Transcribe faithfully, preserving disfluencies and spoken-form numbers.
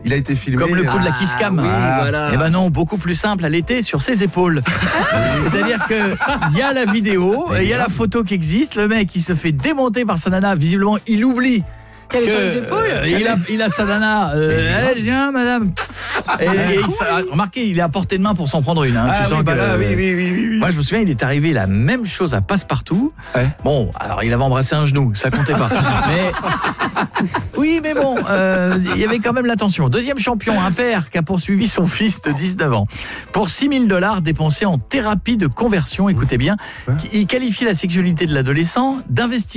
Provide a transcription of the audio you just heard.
Il a été filmé. Comme le coup de la kiss cam. Ah, oui, voilà. Eh ben non, beaucoup plus simple, elle était sur ses épaules. C'est-à-dire que il y a la vidéo, il y a la photo qui existe, le mec il se fait démonter par sa nana, visiblement il oublie. Qu'elle est que, sur les épaules. euh, il, a, il a sa nana, euh, elle vient madame. Et, et il s'est- remarquez, il est à portée de main pour s'en prendre une. Hein. Ah, Tu oui, sens bah que, là, oui, oui, oui, oui, oui. Moi je me souviens, il est arrivé la même chose à Passepartout. Ouais. Bon, alors il avait embrassé un genou, ça comptait pas. Mais oui, mais bon, euh, il y avait quand même l'attention. Deuxième champion, un père qui a poursuivi son fils de dix-neuf ans pour six mille dollars dépensés en thérapie de conversion. Écoutez bien, il qualifie la sexualité de l'adolescent d'investissement